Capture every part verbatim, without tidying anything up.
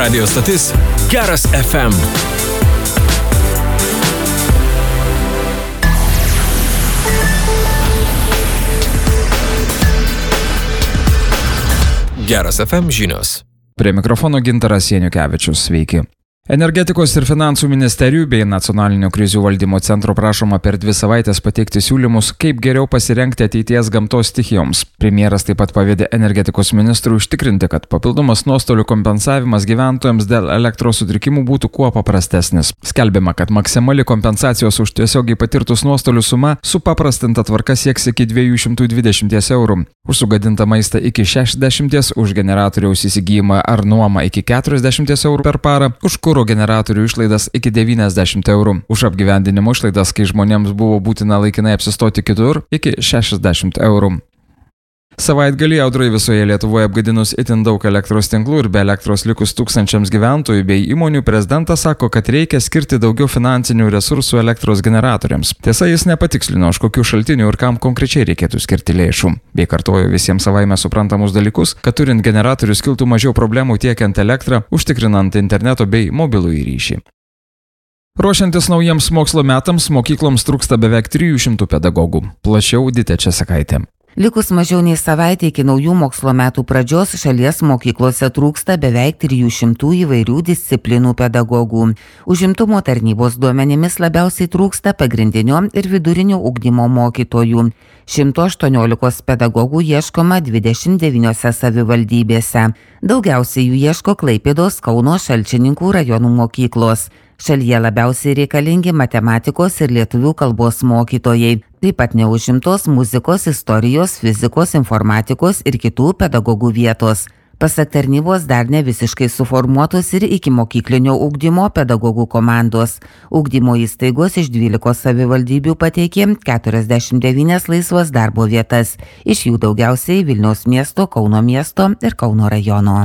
Radio stotis Geras F M. Geras F M žinios. Prie mikrofono Gintaras Janukevičius. Sveiki. Energetikos ir finansų ministerijų bei nacionalinio krizių valdymo centro prašoma per dvi savaitės pateikti siūlymus, kaip geriau pasirengti ateities gamtos stichijoms. Premjeras taip pat pavedė energetikos ministrui užtikrinti, kad papildomas nuostolių kompensavimas gyventojams dėl elektros sutrikimų būtų kuo paprastesnis. Skelbiama, kad maksimali kompensacijos už tiesiogiai patirtus nuostolių suma supaprastinta tvarka sieks iki dviejų šimtų dvidešimt eurų. Už sugadintą maistą iki šešiasdešimt, už generatoriaus įsigijimą ar nuomą iki keturiasdešimt eurų per parą, už kuro generatorių išlaidas iki devyniasdešimt eurų, už apgyvendinimo išlaidas, kai žmonėms buvo būtina laikinai apsistoti kitur, iki šešiasdešimt eurų. Savaitgalį audrai visoje Lietuvoje apgadinus itin daug elektros tinklų ir be elektros likus tūkstančiams gyventojų bei įmonių, prezidentas sako, kad reikia skirti daugiau finansinių resursų elektros generatoriams. Tiesa, jis nepatikslino, iš kokių šaltinių ir kam konkrečiai reikėtų skirti lėšų. Bei kartojo visiems savaime suprantamus dalykus, kad turint generatorius kiltų mažiau problemų tiekiant elektrą, užtikrinant interneto bei mobilųjį ryšį. Ruošiantis naujiems mokslo metams, mokykloms trūksta beveik trijų šimtų pedagogų. Plačiau Ditė Česakaitė. Likus mažiau nei savaitė iki naujų mokslo metų pradžios šalies mokyklose trūksta beveik trijų šimtų įvairių disciplinų pedagogų. Užimtumo tarnybos duomenimis labiausiai trūksta pagrindinio ir vidurinio ugdymo mokytojų. šimto aštuoniolikos pedagogų ieškoma dvidešimt devyniose savivaldybėse. Daugiausiai jų ieško Klaipėdos, Kauno, Šalčininkų rajonų mokyklos. Šalyje labiausiai reikalingi matematikos ir lietuvių kalbos mokytojai. Taip pat neužimtos muzikos, istorijos, fizikos, informatikos ir kitų pedagogų vietos. Pasak tarnybos dar ne visiškai suformuotos ir ikimokyklinio ugdymo pedagogų komandos. Ugdymo įstaigos iš dvylikos savivaldybių pateikė keturiasdešimt devynias laisvas darbo vietas. Iš jų daugiausiai Vilniaus miesto, Kauno miesto ir Kauno rajono.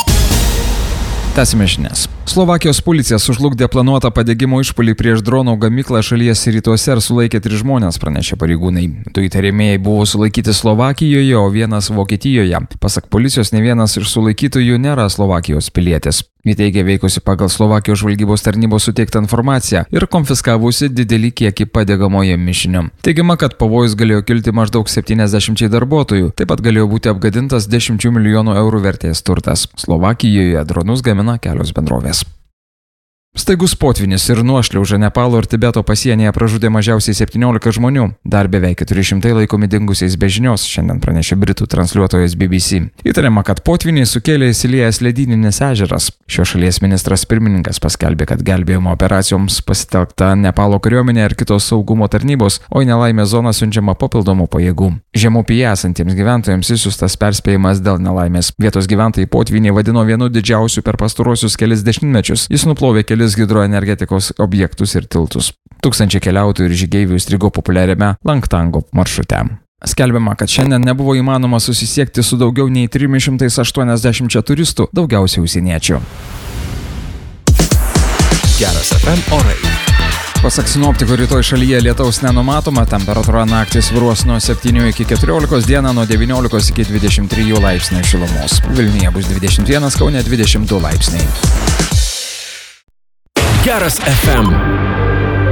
Tęsime žinias. Slovakijos policija sužlugdė planuotą padegimo išpuolį prieš dronų gamyklą šalies rytuose ir sulaikė tris žmonės, pranešė pareigūnai. Du įtariamieji buvo sulaikyti Slovakijoje, o vienas Vokietijoje. Pasak policijos, ne vienas iš sulaikytųjų nėra Slovakijos pilietis. Ji teigia veikusi pagal Slovakijos žvalgybos tarnybos suteiktą informaciją ir konfiskavusi didelį kiekį padegamojo mišinio. Teigiama, kad pavojus galėjo kilti maždaug septyniasdešimčiai darbuotojų, taip pat galėjo būti apgadintas dešimčių milijonų eurų vertės turtas. Slovakijoje dronus gamina kelios bendrovės. Staigus potvynis ir nuošliauža Nepalo ir Tibeto pasienyje pražudė mažiausiai septyniolika žmonių. Dar beveik keturi šimtai laikomi dingusiais be žinios, šiandien pranešė britų transliuotojas B B C. Įtariama, kad potvynį sukėlė įsiliejęs ledyninis ežeras. Šios šalies ministras pirmininkas paskelbė, kad gelbėjimo operacijoms pasitelkta Nepalo kariuomenė ir kitos saugumo tarnybos, o į nelaimės zoną siunčiama papildomų pajėgų. Žemupyje esantiems gyventojams išsiųstas perspėjimas dėl nelaimės. Vietos gyventojai potvynį vadino vienu didžiausių per pastaruosius kelis dešimtmečius. Jis nuplovė kelis hidroenergetikos objektus ir tiltus. Tūkstančiai keliautojų ir žygeivių strigo populiariame Langtango maršrute. Skelbiama, kad šiandien nebuvo įmanoma susisiekti su daugiau nei trimis šimtais aštuoniasdešimčia turistų, daugiausiai užsieniečių. Geras F M orai. Pasak sinoptikų, rytoj šalyje lietaus nenumatoma, temperatūra naktį svyruos nuo septynių iki keturiolikos, dieną nuo devyniolikos iki dvidešimt trijų laipsnių šilumos. Vilniuje bus dvidešimt vienas, Kaune dvidešimt du laipsniai. Geras F M.